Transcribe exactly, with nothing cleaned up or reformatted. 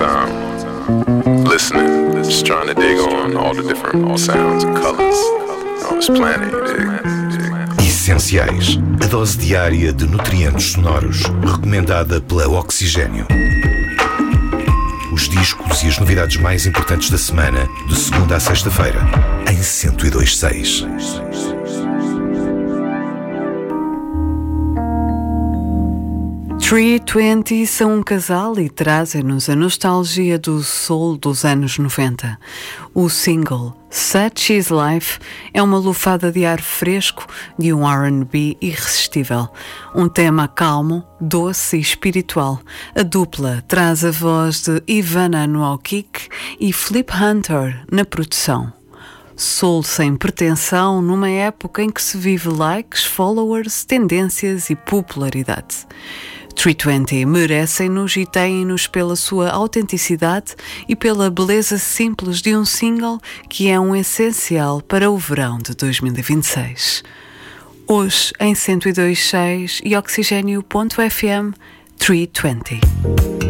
time, listening, just trying to dig on all the different sounds and colors on this planet, you dig? Essenciais, a dose diária de nutrientes sonoros, recomendada pela Oxigênio. Os discos e as novidades mais importantes da semana, de segunda a sexta-feira, em cento e dois ponto seis. trezentos e vinte são um casal e trazem-nos a nostalgia do soul dos anos noventa. O single Such Is Life é uma lufada de ar fresco de um R and B irresistível. Um tema calmo, doce e espiritual. A dupla traz a voz de Ivana no ao kick e Flip Hunter na produção. Soul sem pretensão numa época em que se vive likes, followers, tendências e popularidade. trezentos e vinte merecem-nos e têm-nos pela sua autenticidade e pela beleza simples de um single que é um essencial para o verão de dois mil e vinte e seis. Hoje em cento e dois ponto seis e oxigênio ponto f m, trezentos e vinte.